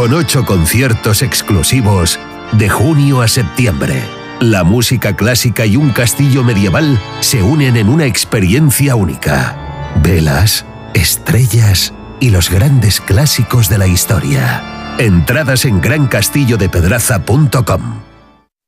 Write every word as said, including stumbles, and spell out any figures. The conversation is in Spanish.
con ocho conciertos exclusivos de junio a septiembre. La música clásica y un castillo medieval se unen en una experiencia única. Velas, estrellas y los grandes clásicos de la historia. Entradas en gran castillo de pedraza punto com.